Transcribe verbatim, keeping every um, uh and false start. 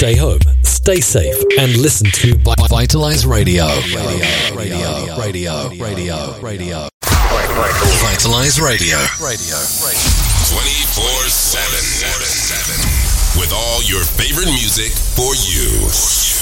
Stay home, stay safe, and listen to Vitalize Radio. Radio, radio, radio, radio, radio. Vitalize Radio. Radio. twenty-four seven. With all your favorite music for you.